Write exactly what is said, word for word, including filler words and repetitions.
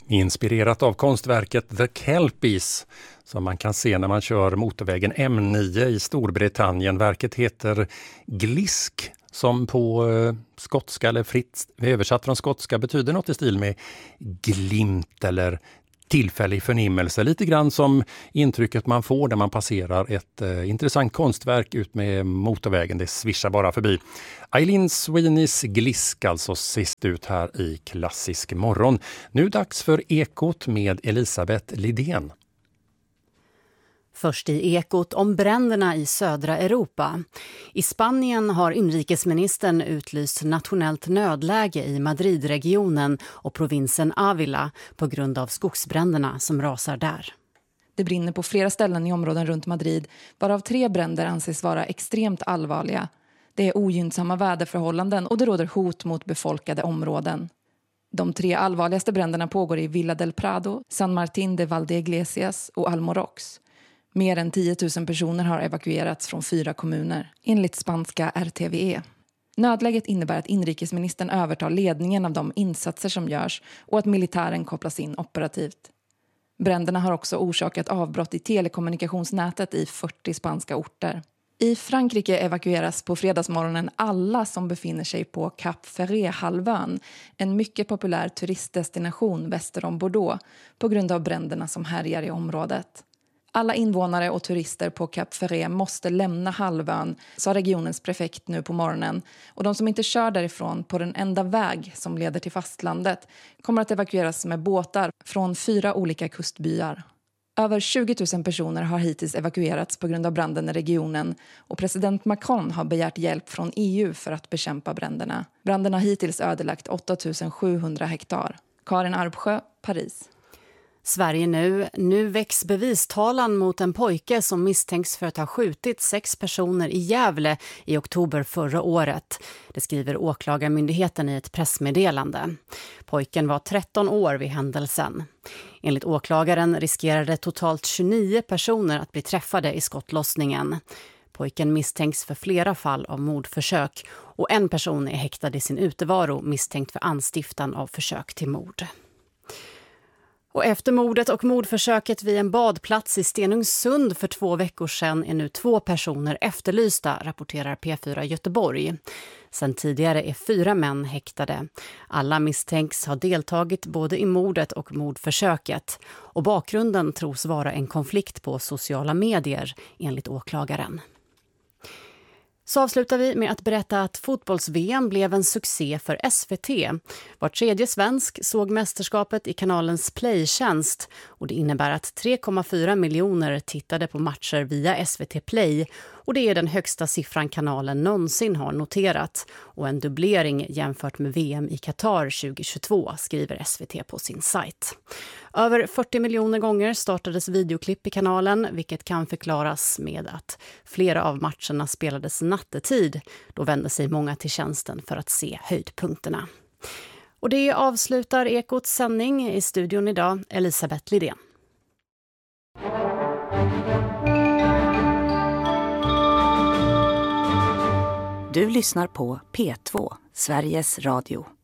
Inspirerat av konstverket The Kelpies som man kan se när man kör motorvägen M nio i Storbritannien. Verket heter Glisk som på eh, skotska eller fritt översatt från skotska betyder något i stil med glimt eller tillfällig förnimmelse. Lite grann som intrycket man får när man passerar ett eh, intressant konstverk ut med motorvägen. Det svischar bara förbi. Eileen Sweeneys Glisk alltså sist ut här i Klassisk morgon. Nu dags för Ekot med Elisabeth Lidén. Först i Ekot om bränderna i södra Europa. I Spanien har inrikesministern utlyst nationellt nödläge i Madridregionen och provinsen Ávila på grund av skogsbränderna som rasar där. Det brinner på flera ställen i områden runt Madrid, varav tre bränder anses vara extremt allvarliga. Det är ogynnsamma väderförhållanden och det råder hot mot befolkade områden. De tre allvarligaste bränderna pågår i Villa del Prado, San Martín de Valdeiglesias och Almorox. Mer än tio tusen personer har evakuerats från fyra kommuner, enligt spanska R T V E. Nödläget innebär att inrikesministern övertar ledningen av de insatser som görs och att militären kopplas in operativt. Bränderna har också orsakat avbrott i telekommunikationsnätet i fyrtio spanska orter. I Frankrike evakueras på fredagsmorgonen alla som befinner sig på Cap Ferret-halvön, en mycket populär turistdestination väster om Bordeaux, på grund av bränderna som härjar i området. Alla invånare och turister på Cap Ferret måste lämna halvön, sa regionens prefekt nu på morgonen. Och de som inte kör därifrån på den enda väg som leder till fastlandet kommer att evakueras med båtar från fyra olika kustbyar. Över tjugo tusen personer har hittills evakuerats på grund av branden i regionen och president Macron har begärt hjälp från E U för att bekämpa bränderna. Branden har hittills ödelagt åtta tusen sjuhundra hektar. Karin Arbsjö, Paris. Sverige nu. Nu väcks bevistalan mot en pojke som misstänks för att ha skjutit sex personer i Gävle i oktober förra året. Det skriver åklagarmyndigheten i ett pressmeddelande. Pojken var tretton år vid händelsen. Enligt åklagaren riskerade totalt tjugonio personer att bli träffade i skottlossningen. Pojken misstänks för flera fall av mordförsök och en person är häktad i sin utevaro misstänkt för anstiftan av försök till mord. Och efter mordet och mordförsöket vid en badplats i Stenungsund för två veckor sedan är nu två personer efterlysta, rapporterar P fyra Göteborg. Sen tidigare är fyra män häktade. Alla misstänks ha deltagit både i mordet och mordförsöket. Och bakgrunden tros vara en konflikt på sociala medier, enligt åklagaren. Så avslutar vi med att berätta att fotbolls-V M blev en succé för S V T. Var tredje svensk såg mästerskapet i kanalens playtjänst och det innebär att tre komma fyra miljoner tittade på matcher via S V T Play och det är den högsta siffran kanalen någonsin har noterat och en dubblering jämfört med V M i Qatar tjugohundratjugotvå, skriver S V T på sin sajt. Över fyrtio miljoner gånger startades videoklipp i kanalen, vilket kan förklaras med att flera av matcherna spelades nattetid. Då vände sig många till tjänsten för att se höjdpunkterna. Och det avslutar Ekots sändning. I studion idag, Elisabeth Lidén. Du lyssnar på P två, Sveriges Radio.